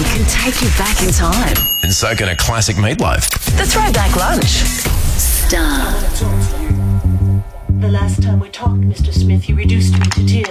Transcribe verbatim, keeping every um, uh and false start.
can take you back in time. And so can a classic meatloaf. The Throwback Lunch. Star. The last time we talked, Mister Smith, you reduced me to tears.